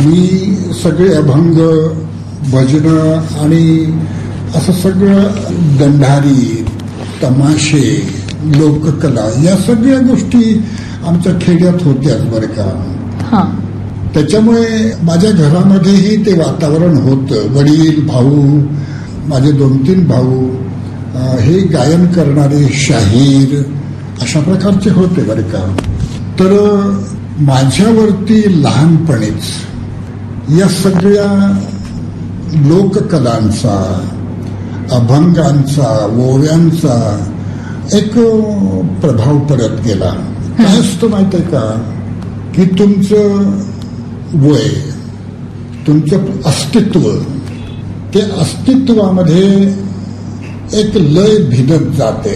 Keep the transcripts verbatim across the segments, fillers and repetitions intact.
मी सगळे अभंग, भजनं आणि असं सगळं दंडारी, तमाशे, लोककला या सगळ्या गोष्टी आमच्या खेड्यात होत्याच बरं का. त्याच्यामुळे माझ्या घरामध्येही ते वातावरण होतं. वडील, भाऊ, माझे दोन तीन भाऊ हे गायन करणारे, शाहीर अशा प्रकारचे होते बरं का. तर माझ्यावरती लहानपणीच या सगळ्या लोककलांचा, अभंगांचा, ओव्यांचा एक प्रभाव पडत गेला. काय असतं माहित आहे का, की तुमचं वय, तुमचं अस्तित्व, ते अस्तित्वामध्ये एक लय भिनत जाते.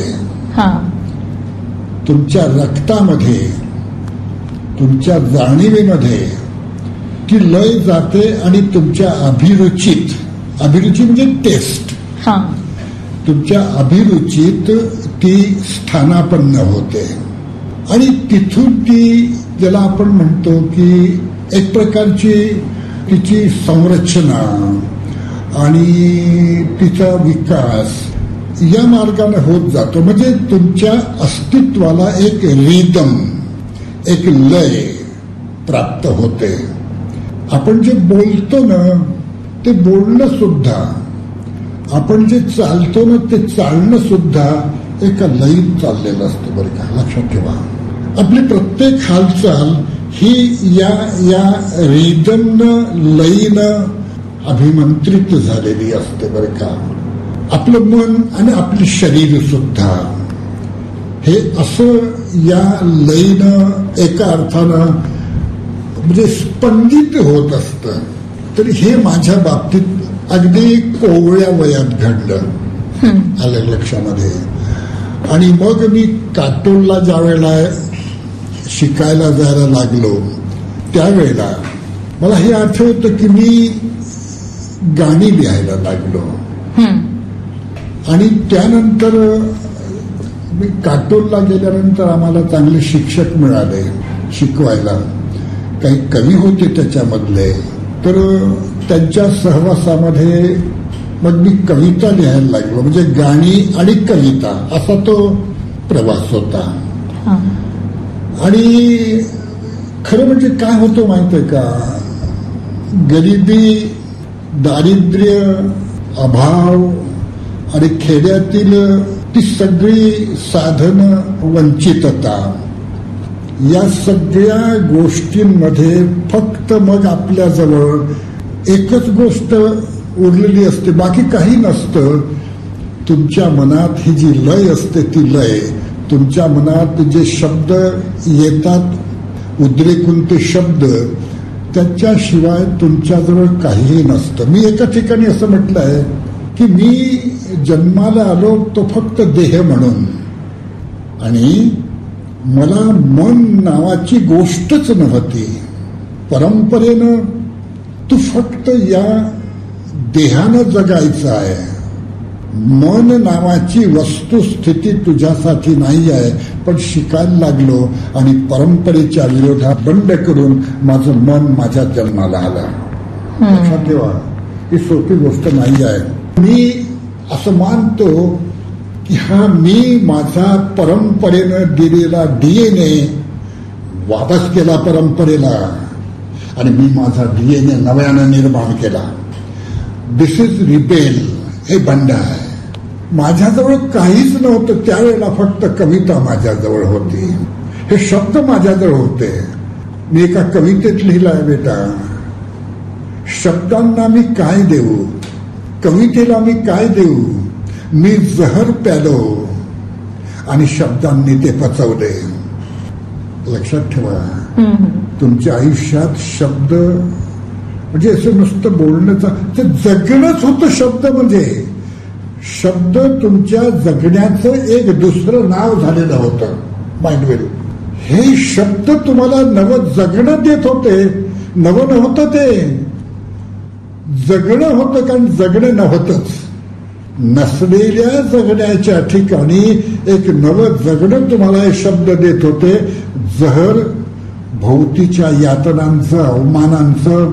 तुमच्या रक्तामध्ये, तुमच्या जाणीवेमध्ये ती लय जाते आणि तुमच्या अभिरुचीत, अभिरुची म्हणजे टेस्ट, तुमच्या अभिरुचीत ती स्थानापन्न होते. आणि तिथून ती, ज्याला आपण म्हणतो की एक प्रकारची तिची संरचना आणि तिचा विकास या मार्गाने होत जातो. म्हणजे तुमच्या अस्तित्वाला एक रिदम, एक लय प्राप्त होते. आपण जे बोलतो ना, ते बोलणं सुद्धा, आपण जे चालतो ना, ते चालणं सुद्धा एका लयीत चाललेलं असतं बरं का. लक्षात ठेवा, आपली प्रत्येक हालचाल ही या या रिदमनं, लयीनं अभिमंत्रित झालेली असते बरं का. आपलं मन आणि आपले शरीर सुद्धा हे असं या लयीनं एका अर्थानं म्हणजे स्पंदित होत असतं. तर हे माझ्या बाबतीत अगदी कोवळ्या वयात घडलं, आलं लक्षामध्ये. आणि मग मी काटोलला ज्या वेळेला शिकायला जायला लागलो, त्यावेळेला मला हे आठवतं की मी गाणी लिहायला लागलो. आणि त्यानंतर मी काटोलला गेल्यानंतर आम्हाला चांगले शिक्षक मिळाले शिकवायला. काही कवी होते त्याच्यामधले, तर त्यांच्या सहवासामध्ये मग मी कविता लिहायला लागलो. म्हणजे गाणी आणि कविता असा तो प्रवास होता. आणि खरं म्हणजे काय होतं माहितीये का, गरिबी, दारिद्र्य, अभाव आणि खेड्यातील ती सगळी साधनं, वंचितता, या सगळ्या गोष्टींमध्ये फक्त मग आपल्याजवळ एकच गोष्ट उरलेली असते, बाकी काही नसतं. तुमच्या मनात ही जी लय असते, ती लय, तुमच्या मनात जे शब्द येतात, उद्रेकून ते शब्द, त्याच्याशिवाय तुमच्याजवळ काहीही नसतं. मी एका ठिकाणी असं म्हटलं आहे की मी जन्माला आलो तो फक्त देह म्हणून, आणि मला मन नावाची गोष्टच नव्हती. परंपरेनं तू फक्त या देहानं जगायचं आहे, मन नावाची वस्तुस्थिती तुझ्यासाठी नाही आहे. पण शिकायला लागलो आणि परंपरेच्या विरोधात बंड करून माझं मन माझ्या जन्माला आलं. लक्षात ठेवा, ही सोपी गोष्ट नाही आहे. मी असं मानतो की हा मी माझा परंपरेनं दिलेला डीएनए वापस केला परंपरेला, आणि मी माझा डीएनए नव्यानं निर्माण केला. दिस इज रिबेल, हे बंड आहे. माझ्याजवळ काहीच नव्हतं त्यावेळेला, फक्त कविता माझ्याजवळ होती, हे शब्द माझ्याजवळ होते. मी एका कवितेत लिहिलाय, बेटा, शब्दांना मी काय देऊ, कवितेला मी काय देऊ, मी जहर प्यालो आणि शब्दांनी ते पचवले. लक्षात ठेवा, तुमच्या आयुष्यात शब्द म्हणजे असं नुसतं बोलण्याचं, ते जगणंच होतं. शब्द म्हणजे शब्द तुमच्या जगण्याचं एक दुसरं नाव झालेलं होतं. माइंडवेल, हे शब्द तुम्हाला नवं जगणं देत होते. नवं नव्हतं, ते जगणं होतं, कारण जगणं नव्हतंच. नसलेल्या जगण्याच्या ठिकाणी एक नवं जगणं तुम्हाला हे शब्द देत होते. जहर भोवतीच्या यातनांचं, अवमानांचं,